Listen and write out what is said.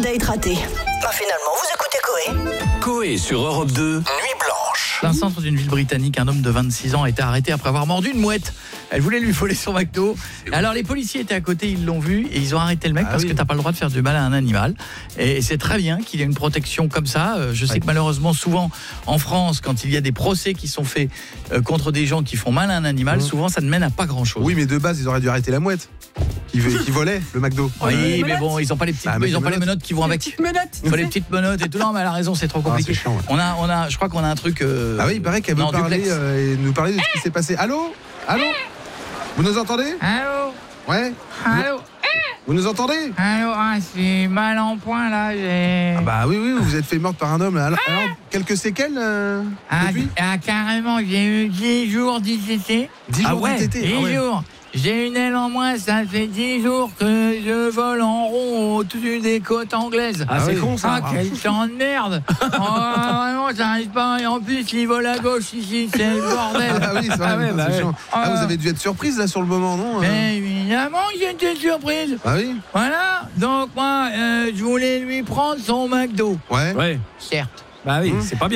date raté. Finalement, vous écoutez Coé. Coé sur Europe 2, Nuit Blanche. Dans le centre d'une ville britannique, un homme de 26 ans a été arrêté après avoir mordu une mouette. Elle voulait lui voler son McDo. Alors les policiers étaient à côté, ils l'ont vu et ils ont arrêté le mec parce que t'as pas le droit de faire du mal à un animal. Et c'est très bien qu'il y ait une protection comme ça. Je sais que malheureusement, souvent en France, quand il y a des procès qui sont faits contre des gens qui font mal à un animal, souvent ça ne mène à pas grand-chose. Oui, mais de base, ils auraient dû arrêter la mouette qui volait le McDo. Oui, mais bon, ils ont pas les petites, ils ont pas les menottes qui vont avec. Il faut les petites menottes et tout. Non, mais elle a raison, c'est trop compliqué. C'est chiant, ouais. On a, je crois qu'on a un truc. Ah oui, il paraît qu'elle veut nous parler de ce qui s'est passé. Allô? Vous nous entendez? Allô? Ouais. Allô? Vous nous entendez? Allô? C'est mal en point là. Ah bah oui, vous vous êtes fait morte par un homme. Alors, quelques séquelles depuis? Carrément, j'ai eu 10 jours d'ITT. 10 jours d'ITT? 10 jours. J'ai une aile en moins, ça fait 10 jours que je vole en rond au-dessus des côtes anglaises. Ah, c'est con ça. Ah, quel temps de merde. Vraiment, ça n'arrive pas. Et en plus, il vole à gauche ici, c'est le bordel. Ah oui, c'est vrai, c'est chiant. Vous avez dû être surprise là sur le moment, non? Mais évidemment, j'étais surprise. Ah oui? Voilà, donc moi, je voulais lui prendre son McDo. Ouais. Ouais. Certes. Bah oui, c'est pas bien.